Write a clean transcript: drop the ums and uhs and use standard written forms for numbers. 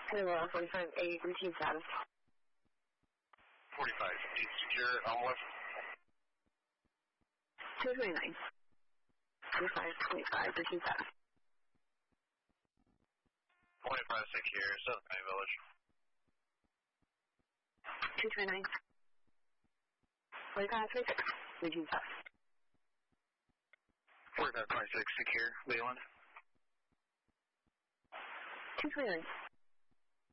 Hello, 45A, routine status. 45, secure, on what? 229. 45.5, routine status. 45 secure, Southern County Village. 229. 4526, routine status. 4526 secure, Leland. 229.